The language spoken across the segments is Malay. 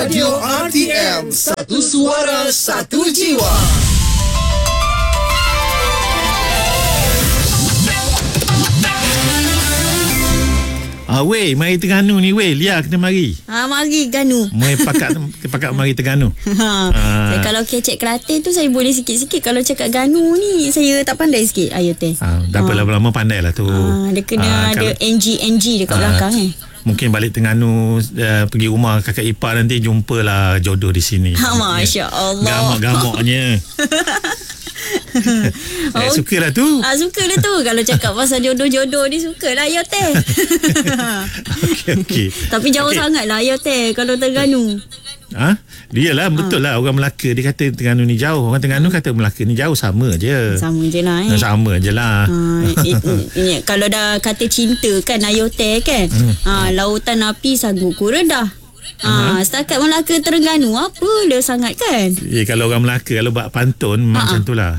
Radio RTM, satu suara, satu jiwa. Weh, mari Terengganu ni weh. Lia kena mari. Mari Ganu. Mari pakat mari Terengganu. Saya kalau kecek Kelantan tu saya boleh sikit-sikit. Kalau cakap Ganu ni saya tak pandai sikit. Ayo teh. Dah lama-lama pandai lah tu. Dia kena ada NG dekat belakang Mungkin balik Terengganu pergi rumah kakak ipar nanti jumpalah jodoh di sini. Masya Allah. Gamak-gamaknya. Sukalah tu. Sukalah tu. Kalau cakap pasal jodoh-jodoh ni sukalah ayo teh. Okey. Tapi jauh sangat lah ayo teh kalau Terengganu. Dia lah betul lah. Orang Melaka dia kata Terengganu ni jauh. Orang Terengganu kata Melaka ni jauh. Sama je. Sama je lah Sama je lah. Kalau dah kata cinta kan ayo teh kan. Lautan api sanggup ku redah. Setakat Melaka Terengganu apa dia sangat kan. Kalau orang Melaka kalau buat pantun macam tu lah.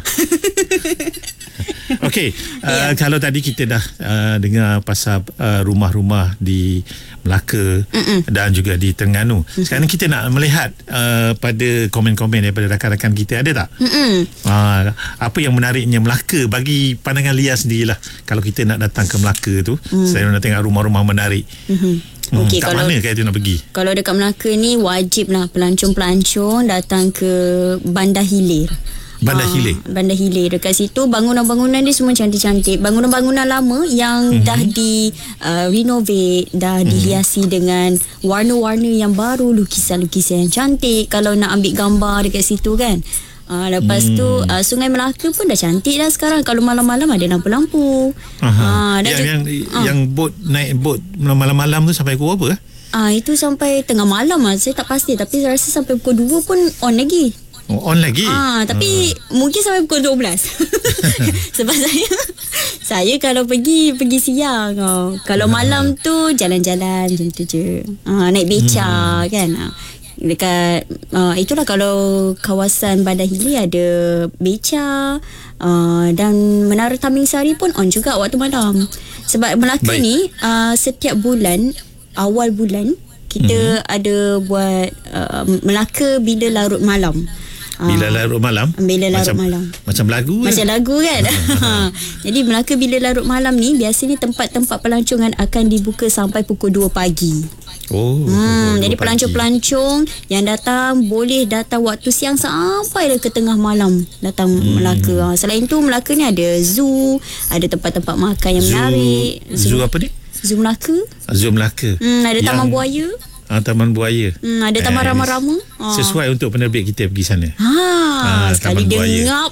Okey, kalau tadi kita dah dengar pasal rumah-rumah di Melaka dan juga di Terengganu. Sekarang kita nak melihat pada komen-komen daripada rakan-rakan kita, ada tak? Apa yang menariknya Melaka bagi pandangan Lia sendirilah. Kalau kita nak datang ke Melaka tu, saya nak tengok rumah-rumah menarik. Okey, kat mana kita nak pergi? Kalau dekat Melaka ni wajib lah pelancong-pelancong datang ke Bandar Hilir. Bandar Hilir. Dekat situ bangunan-bangunan dia semua cantik-cantik. Bangunan-bangunan lama yang dah di renovate, dah dihiasi dengan warna-warna yang baru, lukisan-lukisan yang cantik. Kalau nak ambil gambar dekat situ kan. Lepas tu Sungai Melaka pun dah cantik dah sekarang. Kalau malam-malam ada lampu-lampu. Yang naik bot malam-malam tu sampai pukul apa? Itu sampai tengah malam lah. Saya tak pasti. Tapi saya rasa sampai pukul 2 pun on lagi. On lagi? Tapi mungkin sampai pukul 12. Sebab saya kalau pergi siang. Kalau malam tu jalan-jalan macam tu je. Naik beca kan. Dekat itulah kalau kawasan Bandar Hilir ada beca, dan Menara Taming Sari pun on juga waktu malam. Sebab Melaka ni setiap bulan, awal bulan kita ada buat Melaka bila larut malam. Bila larut malam? Bila larut malam. Macam lagu kan? Macam lagu kan? Jadi Melaka bila larut malam ni biasanya tempat-tempat pelancongan akan dibuka sampai pukul 2 pagi. Jadi pelancong-pelancong yang datang boleh datang waktu siang sampai ke tengah malam datang Melaka. Selain tu Melaka ni ada zoo, ada tempat-tempat makan yang menarik. Zoo apa ni? Zoo Melaka. Zoo Melaka. Ada Taman Buaya. Taman Buaya. Ada Taman Rama-Rama. Sesuai untuk penerbit kita pergi sana. Sekali dengap.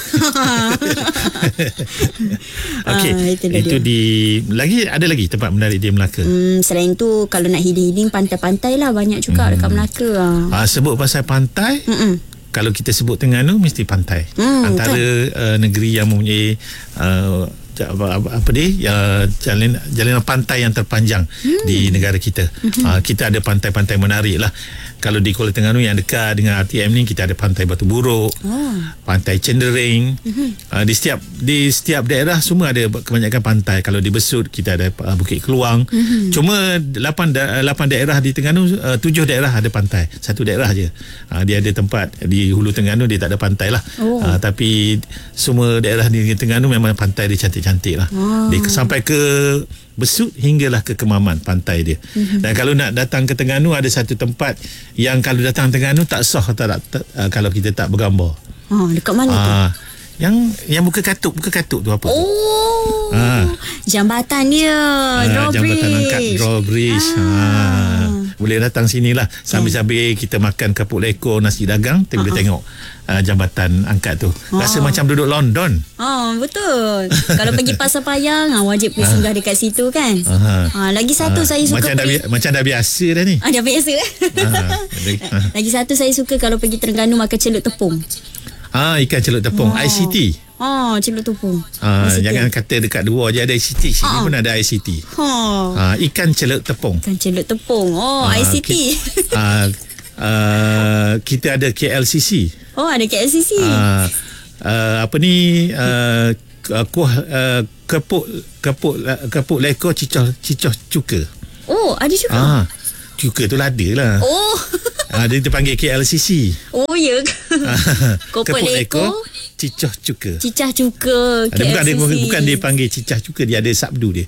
Okey, itu ada lagi tempat menarik di Melaka. Selain tu kalau nak healing pantai-pantai lah banyak juga dekat Melaka. Sebut pasal pantai. Kalau kita sebut Terengganu mesti pantai. Antara negeri yang mempunyai jalanan pantai yang terpanjang di negara kita. Kita ada pantai-pantai menarik lah. Kalau di Kuala Terengganu yang dekat dengan RTM ni, kita ada pantai Batu Buruk, pantai Cendering. Di setiap daerah semua ada kebanyakan pantai. Kalau di Besut kita ada Bukit Keluang. Cuma 8 daerah di Terengganu, 7 daerah ada pantai. Satu daerah je dia ada tempat. Di Hulu Terengganu dia tak ada pantai lah. Tapi semua daerah di Terengganu memang pantai dia cantik-cantik lah. Dia sampai ke Besut hinggalah ke Kemaman pantai dia. Dan kalau nak datang ke Terengganu, ada satu tempat yang kalau datang Terengganu tak sah kalau kita tak bergambar. Dekat mana tu? Yang buka katuk tu apa? Jambatan dia, jambatan angkat drawbridge. Boleh datang sinilah sambil-sambil kita makan kapuk lekor, nasi dagang, kita boleh tengok jambatan angkat tu. Rasa macam duduk London. Betul. Kalau pergi Pasar Payang wajib pergi singgah dekat situ kan. Lagi satu saya suka macam dah biasa dah ni. Dah biasa. Lagi satu saya suka kalau pergi Terengganu makan celup tepung. Ikan celup tepung, ICT. Celup tepung. Jangan kata dekat dua je ada ICT. Sini pun ada ICT. Ikan celup tepung. Ikan celup tepung. ICT. Kita ada KLCC. Ada KLCC. Apa ni? Kuah kepuk lekor cicoh cuka. Ada juga. Cuka tu lada lah. Dia dipanggil KLCC. Oh ya ke? Kopok leko, Cicoh Cuka. cicah cuka, Bukan dia panggil Cicah Cuka, dia ada sabdu dia.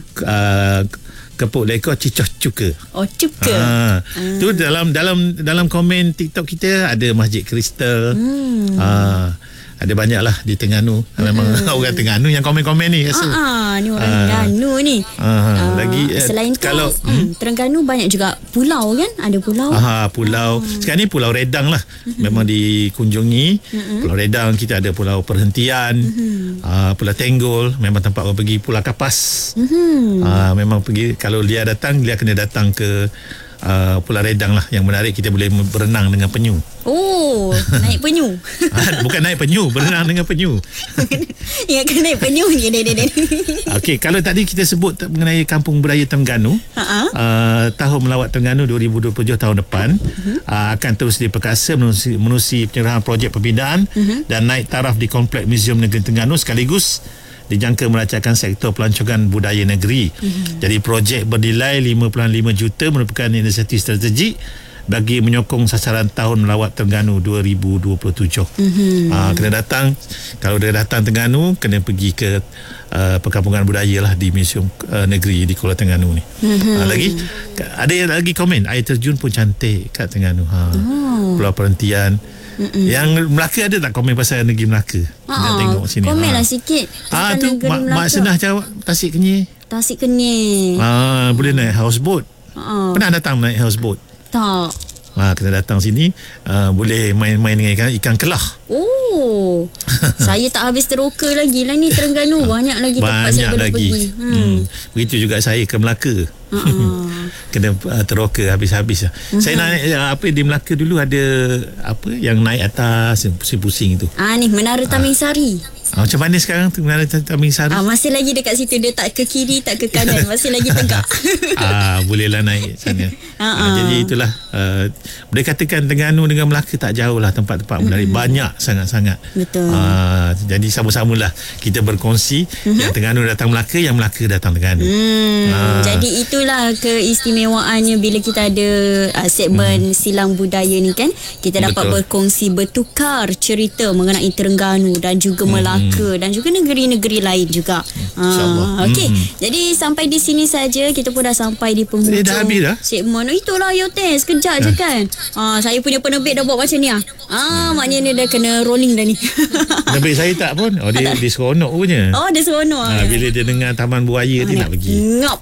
Kepuk leko Cicoh Cuka. Oh, cuka. Tu dalam komen TikTok kita ada Masjid Kristal. Ada banyak lah di Terengganu. Memang orang Terengganu yang komen-komen ni rasa. Ni orang Terengganu ni. Lagi selain tu kalau Terengganu banyak juga pulau kan? Ada pulau. Pulau. Sekarang ni Pulau Redang lah. Memang dikunjungi. Pulau Redang kita ada Pulau Perhentian. Pulau Tenggol memang tempat orang pergi. Pulau Kapas. Memang pergi, kalau dia datang, dia kena datang ke Pulau Redang lah. Yang menarik, kita boleh berenang dengan penyu. Oh, naik penyu. Bukan naik penyu, berenang dengan penyu. Ya kan, naik penyu ni. Okey, kalau tadi kita sebut mengenai Kampung Budaya Terengganu, tahun melawat Terengganu 2027 tahun depan akan terus diperkasa menerusi penyerahan projek pembinaan dan naik taraf di Kompleks Museum Negeri Terengganu, sekaligus dijangka melancarkan sektor pelancongan budaya negeri. Jadi projek bernilai 5.5 juta merupakan inisiatif strategik bagi menyokong sasaran tahun melawat Terengganu 2027. Kena datang, kalau dia datang Terengganu, kena pergi ke perkampungan budaya lah di Museum Negeri di Kuala Terengganu ni. Ada lagi komen, air terjun pun cantik kat Terengganu. Pulau Perhentian. Yang Melaka ada tak komen pasal negeri Melaka? Nak tengok sini. Komen lah sikit. Tu Mak Senah jawab Tasik Kenyir. Tasik Kenyir. Boleh naik houseboat. Pernah datang naik houseboat? Tak. Kena datang sini, boleh main-main dengan ikan kelah. Oh, saya tak habis teroka lagi lah ni Terengganu. Banyak lagi tempat saya boleh pergi. Begitu juga saya ke Melaka. Kena teroka habis-habis. Saya naik di Melaka dulu ada yang naik atas pusing-pusing tu. Ni Menara Taming Sari. Macam mana sekarang tu Menara Taming Sari? Masih lagi dekat situ. Dia tak ke kiri, tak ke kanan. Masih lagi tegak. Bolehlah naik sana. Jadi itulah, boleh katakan Terengganu dengan Melaka tak jauh lah tempat-tempat menarik. Banyak sangat-sangat. Betul. Jadi sama-samalah kita berkongsi. Yang Terengganu datang Melaka, yang Melaka datang Terengganu. Jadi itulah keistimewaannya bila kita ada segmen Silang Budaya ni kan. Kita dapat berkongsi, bertukar cerita mengenai Terengganu dan juga Melaka dan juga negeri-negeri lain juga. Okey. Jadi sampai di sini saja, kita pun dah sampai di penghujung. Dah habis dah? Segmen. Itulah Yotes, sekejap je kan. Saya punya penerbit dah buat macam ni. Maknanya dia dah kena rolling dah ni. Penerbit saya tak pun. Dia seronok punya. Dia seronok. Bila dia dengar Taman Buaya, dia nak pergi. Ngap.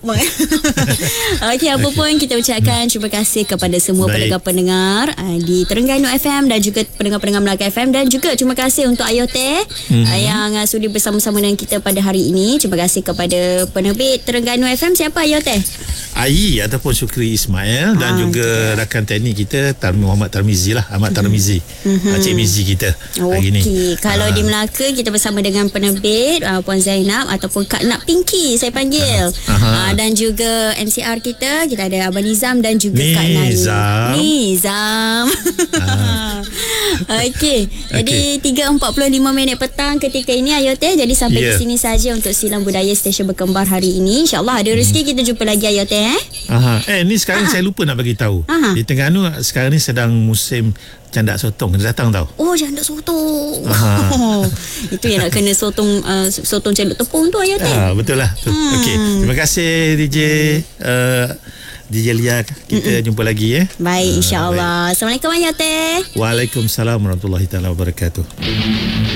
Okey, apa pun kita ucapkan terima kasih kepada semua pendengar-pendengar di Terengganu FM dan juga pendengar-pendengar Melaka FM, dan juga terima kasih untuk Ayote yang sudi bersama-sama dengan kita pada hari ini. Terima kasih kepada penerbit Terengganu FM. Siapa Ayote? Ai ataupun Syukri Ismail dan juga rakan teknik kita Muhammad Tarmizi lah, Ahmad Tarmizi. Cik Mizi kita hari ni. Kalau di Melaka kita bersama dengan penerbit Puan Zainab ataupun Kak Nak Pinky saya panggil. Dan juga MCR kita ada Abang Nizam dan juga Kak Nizam. Okey. Jadi 3.45 petang ketika ini Ayote. Jadi sampai di sini saja untuk Silang Budaya Stesen Berkembar hari ini. InsyaAllah ada rezeki kita jumpa lagi Ayote. Ni sekarang saya lupa nak bagi tahu. Di Terengganu sekarang ni sedang musim candak sotong. Dia datang tau. Candak sotong. Itu yang nak kena sotong cendok tepung tu Ayote. Betul lah. Okey. Terima kasih DJ Lia. Kita jumpa lagi Baik, insyaAllah. Assalamualaikum Ayote. Waalaikumsalam warahmatullahi wabarakatuh.